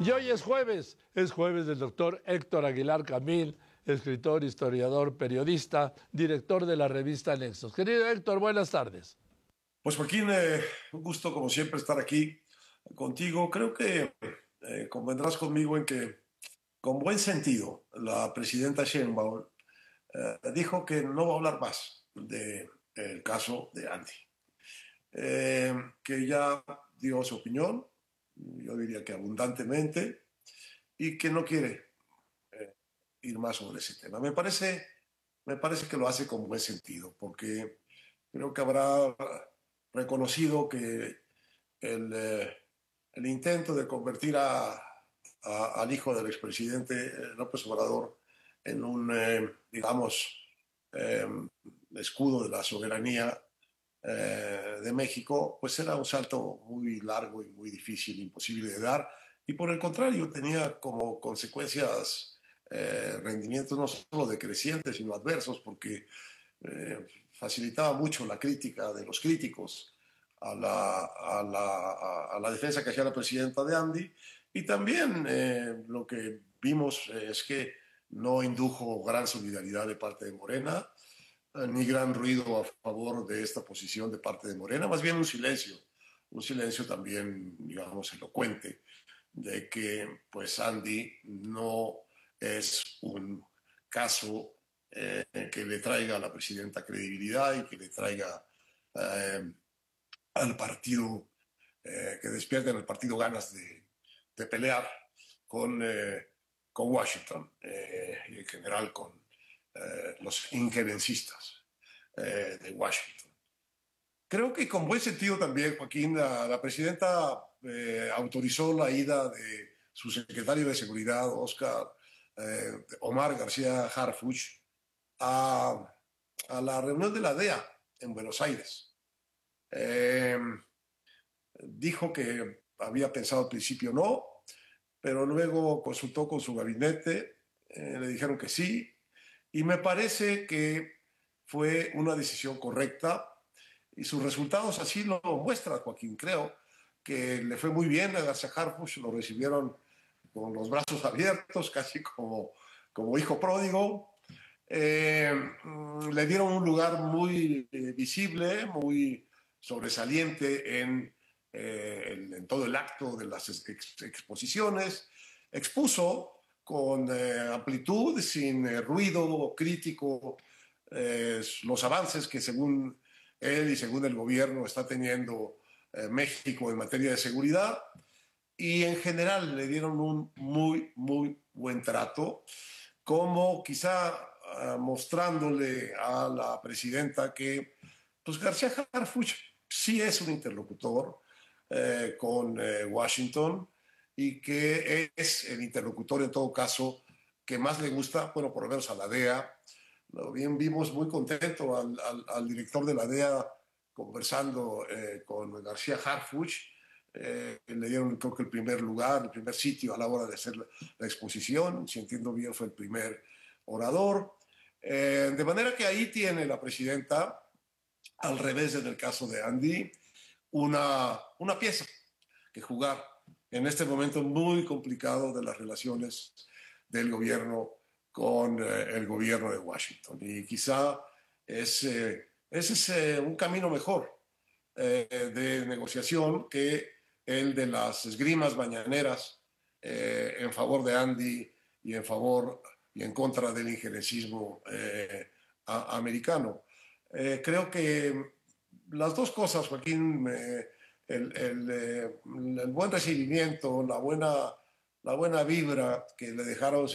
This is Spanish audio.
Y hoy es jueves del doctor Héctor Aguilar Camil, escritor, historiador, periodista, director de la revista Nexos. Querido Héctor, buenas tardes. Pues Joaquín, un gusto como siempre estar aquí contigo. Creo que convendrás conmigo en que, con buen sentido, la presidenta Sheinbaum dijo que no va a hablar más del caso de Andy. Que ya dio su opinión, yo diría que abundantemente, y que no quiere ir más sobre ese tema. Me parece que lo hace con buen sentido, porque creo que habrá reconocido que el, eh, el intento de convertir al hijo del expresidente López Obrador en un, digamos, eh, escudo de la soberanía de México, pues era un salto muy largo y muy difícil, imposible de dar, y por el contrario tenía como consecuencias rendimientos no solo decrecientes, sino adversos, porque facilitaba mucho la crítica de los críticos a la defensa que hacía la presidenta de Andy, y también lo que vimos es que no indujo gran solidaridad de parte de Morena, ni gran ruido a favor de esta posición de parte de Morena, más bien un silencio también, digamos, elocuente, de que pues Andy no es un caso que le traiga a la presidenta credibilidad y que le traiga eh, al partido, que despierte en el partido ganas de pelear con, con Washington y en general con los injerencistas de Washington. Creo que con buen sentido también, Joaquín, la presidenta autorizó la ida de su secretario de Seguridad, Omar García Harfuch, a, a la reunión de la DEA en Buenos Aires. Eh, Dijo que había pensado al principio no, pero luego consultó con su gabinete, le dijeron que sí, y me parece que fue una decisión correcta y sus resultados así lo muestran, Joaquín. Creo que le fue muy bien a García Harfuch, lo recibieron con los brazos abiertos, casi como hijo pródigo. Le dieron un lugar muy visible, muy sobresaliente en todo el acto de las exposiciones. Expuso con amplitud, sin ruido crítico, los avances que según él y según el gobierno está teniendo México en materia de seguridad, y en general le dieron un muy, muy buen trato, como quizá mostrándole a la presidenta que pues García Harfuch sí es un interlocutor con Washington, y que es el interlocutor en todo caso que más le gusta, bueno, por lo menos a la DEA. Bien, vimos muy contento al director de la DEA conversando con García Harfuch. Le dieron, creo que el primer lugar, el primer sitio a la hora de hacer la exposición, si entiendo bien fue el primer orador. De manera que ahí tiene la presidenta, al revés en el caso de Andy, una pieza que jugar en este momento muy complicado de las relaciones del gobierno con el gobierno de Washington. Y quizá ese es un camino mejor de negociación que el de las esgrimas mañaneras en favor de Andy y en favor y en contra del injerencismo americano. Creo que las dos cosas, Joaquín, el buen recibimiento, la buena vibra que le dejaron